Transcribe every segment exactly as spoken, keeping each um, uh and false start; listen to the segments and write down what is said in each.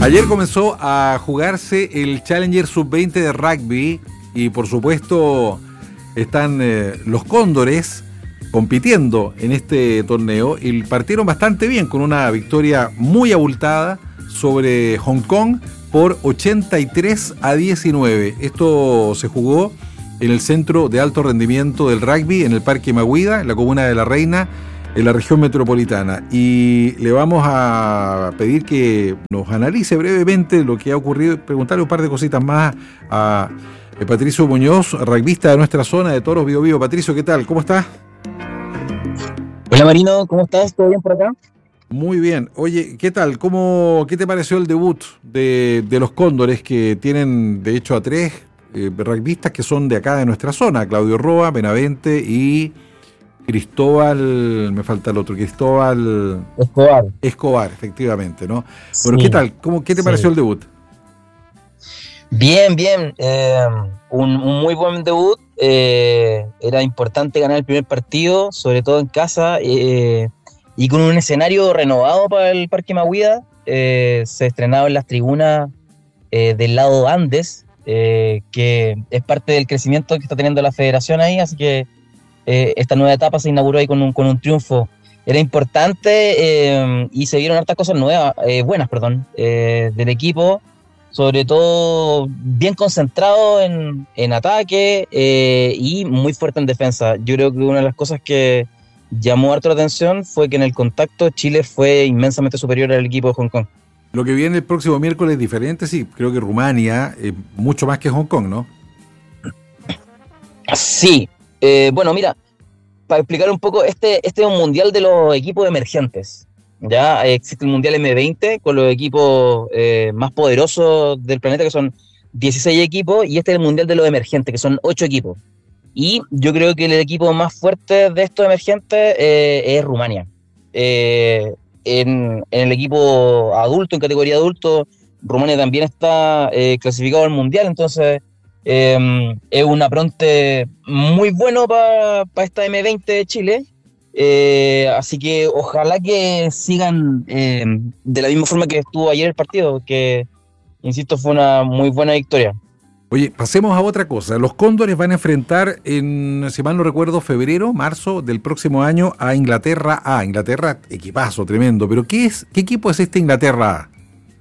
Ayer comenzó a jugarse el Challenger sub veinte de rugby y por supuesto están eh, los Cóndores compitiendo en este torneo y partieron bastante bien con una victoria muy abultada sobre Hong Kong por ochenta y tres a diecinueve. Esto se jugó en el Centro de Alto Rendimiento del Rugby en el Parque Mahuida, en la comuna de La Reina, en la región metropolitana. Y le vamos a pedir que nos analice brevemente lo que ha ocurrido, preguntarle un par de cositas más a Patricio Muñoz, rugbyista de nuestra zona de Toros Bio Bio. Patricio, ¿qué tal? ¿Cómo estás? Hola Marino, ¿cómo estás? ¿Todo bien por acá? Muy bien. Oye, ¿qué tal? ¿Cómo, ¿Qué te pareció el debut de, de los Cóndores, que tienen de hecho a tres eh, rugbyistas que son de acá de nuestra zona? Claudio Roa, Benavente y Cristóbal, me falta el otro, Cristóbal Escobar. Escobar, efectivamente, ¿no? Sí. Bueno, ¿qué tal? ¿Cómo, ¿Qué te Sí. pareció el debut? Bien, bien. Eh, un, un muy buen debut. Eh, era importante ganar el primer partido, sobre todo en casa, eh, y con un escenario renovado para el Parque Mahuida. Eh, se estrenaba en las tribunas eh, del lado Andes, eh, que es parte del crecimiento que está teniendo la federación ahí, así que eh, esta nueva etapa se inauguró ahí con un, con un triunfo. Era importante eh, y se vieron hartas cosas nuevas, eh, buenas, perdón, eh, del equipo, sobre todo bien concentrado en, en ataque eh, y muy fuerte en defensa. Yo creo que una de las cosas que llamó harto la atención fue que en el contacto Chile fue inmensamente superior al equipo de Hong Kong. Lo que viene el próximo miércoles es diferente, sí. Creo que Rumania es mucho más que Hong Kong, ¿no? Sí, eh, bueno, mira, para explicar un poco, este, este es un mundial de los equipos emergentes. Ya existe el mundial eme veinte con los equipos eh, más poderosos del planeta, que son dieciséis equipos, y este es el mundial de los emergentes, que son ocho equipos. Y yo creo que el equipo más fuerte de estos emergentes eh, es Rumania. Eh, en, en el equipo adulto, en categoría adulto, Rumania también está eh, clasificado al mundial, entonces eh, es un apronte muy bueno para pa esta eme veinte de Chile. Eh, así que ojalá que sigan eh, de la misma forma que estuvo ayer el partido, que insisto fue una muy buena victoria. Oye, pasemos a otra cosa. Los Cóndores van a enfrentar en, si mal no recuerdo, febrero, marzo del próximo año a Inglaterra A. Inglaterra, equipazo tremendo. Pero ¿qué es, qué equipo es este Inglaterra A?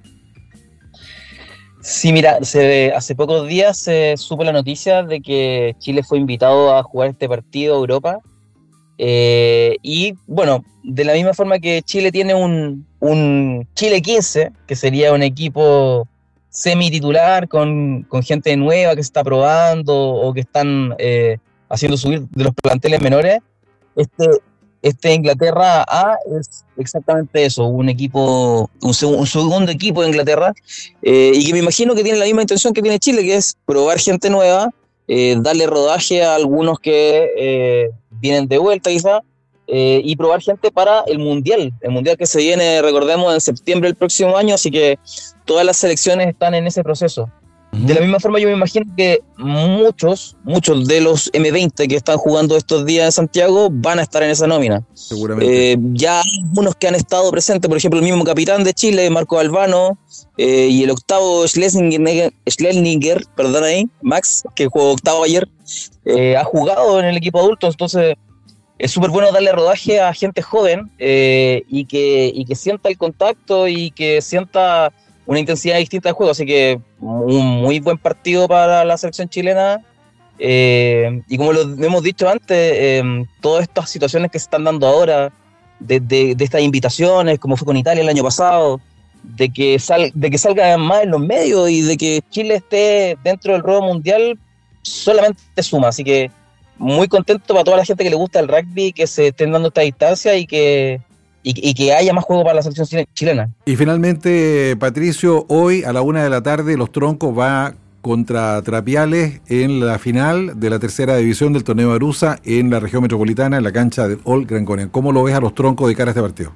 Sí, mira, se, hace pocos días se supo la noticia de que Chile fue invitado a jugar este partido a Europa. Eh, y bueno, de la misma forma que Chile tiene un, un Chile quince, que sería un equipo semi-titular con, con gente nueva que se está probando o que están eh, haciendo subir de los planteles menores, este, este Inglaterra A es exactamente eso, un equipo, un, seg- un segundo equipo de Inglaterra, eh, y que me imagino que tiene la misma intención que tiene Chile, que es probar gente nueva, eh, darle rodaje a algunos que eh, vienen de vuelta quizá, eh, y probar gente para el Mundial, el Mundial que se viene, recordemos, en septiembre del próximo año, así que todas las selecciones están en ese proceso. Uh-huh. De la misma forma yo me imagino que muchos, muchos de los eme veinte que están jugando estos días en Santiago van a estar en esa nómina. Seguramente. Eh, ya hay algunos que han estado presentes, por ejemplo el mismo capitán de Chile, Marco Albano, eh, y el octavo Schlesinger, Schlesinger, perdón ahí, Max, que jugó octavo ayer, eh, ha jugado en el equipo adulto, entonces es súper bueno darle rodaje a gente joven eh, y, que, y que sienta el contacto y que sienta una intensidad distinta de juego, así que un muy buen partido para la selección chilena, eh, y como lo hemos dicho antes, eh, todas estas situaciones que se están dando ahora, de, de, de estas invitaciones, como fue con Italia el año pasado, de que, sal, de que salga más en los medios y de que Chile esté dentro del ruedo mundial, solamente suma, así que muy contento para toda la gente que le gusta el rugby, que se estén dando esta distancia y que Y, y que haya más juego para la selección chilena. Y finalmente, Patricio, hoy a la una de la tarde Los Troncos va contra Trapiales en la final de la tercera división del torneo Arusa en la región metropolitana, en la cancha del Old Gran Canaria. ¿Cómo lo ves a Los Troncos de cara a este partido?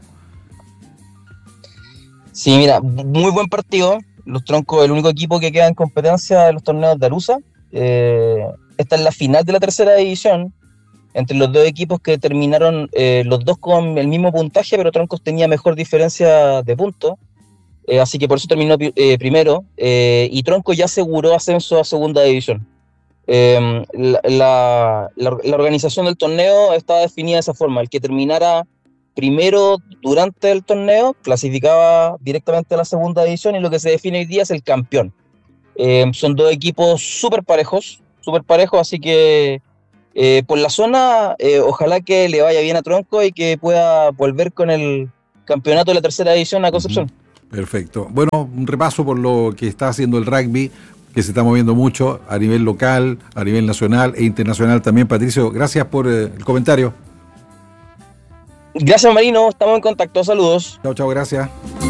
Sí, mira, muy buen partido. Los Troncos, el único equipo que queda en competencia de los torneos de Arusa. Eh, esta es la final de la tercera división, entre los dos equipos que terminaron eh, los dos con el mismo puntaje, pero Troncos tenía mejor diferencia de puntos. eh, así que por eso terminó eh, primero, eh, y Tronco ya aseguró ascenso a segunda división. Eh, la, la, la, la organización del torneo estaba definida de esa forma: el que terminara primero durante el torneo clasificaba directamente a la segunda división, y lo que se define hoy día es el campeón. Eh, son dos equipos súper parejos, súper parejos, así que eh, por la zona, eh, ojalá que le vaya bien a Tronco y que pueda volver con el campeonato de la tercera división a Concepción. Uh-huh. Perfecto. Bueno, un repaso por lo que está haciendo el rugby, que se está moviendo mucho a nivel local, a nivel nacional e internacional también. Patricio, gracias por eh, el comentario. Gracias, Marino, estamos en contacto, saludos. Chao, chao, gracias.